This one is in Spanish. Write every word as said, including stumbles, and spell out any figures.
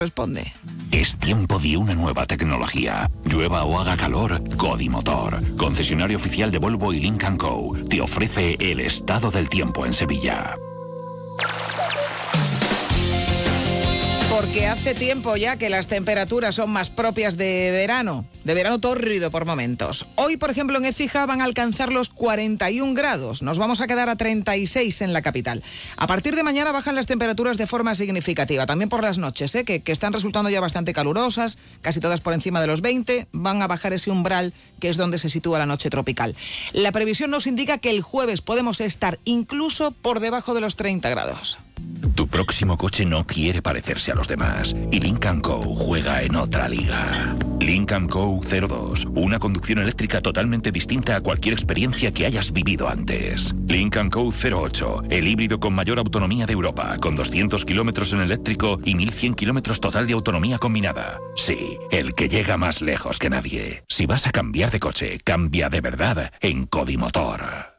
Responde. Es tiempo de una nueva tecnología. Llueva o haga calor, Codimotor, concesionario oficial de Volvo y Lynk and Co, te ofrece el estado del tiempo en Sevilla. Porque hace tiempo ya que las temperaturas son más propias de verano, de verano tórrido por momentos. Hoy, por ejemplo, en Écija van a alcanzar los cuarenta y un grados. Nos vamos a quedar a treinta y seis en la capital. A partir de mañana bajan las temperaturas de forma significativa, también por las noches, ¿eh? que, que están resultando ya bastante calurosas, casi todas por encima de los veinte. Van a bajar ese umbral que es donde se sitúa la noche tropical. La previsión nos indica que el jueves podemos estar incluso por debajo de los treinta grados. Tu próximo coche no quiere parecerse a los demás y Lynk and Co juega en otra liga. Lynk and Co cero dos, una conducción eléctrica totalmente distinta a cualquier experiencia que hayas vivido antes. Lynk and Co cero ocho, el híbrido con mayor autonomía de Europa, con doscientos kilómetros en eléctrico y mil cien kilómetros total de autonomía combinada. Sí, el que llega más lejos que nadie. Si vas a cambiar de coche, cambia de verdad en Codimotor.